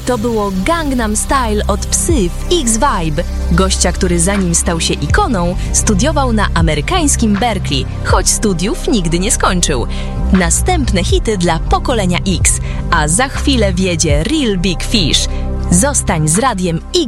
To było Gangnam Style od Psy w X-Vibe, gościa, który zanim stał się ikoną, studiował na amerykańskim Berkeley, choć studiów nigdy nie skończył. Następne hity dla pokolenia X, a za chwilę wjedzie Real Big Fish. Zostań z radiem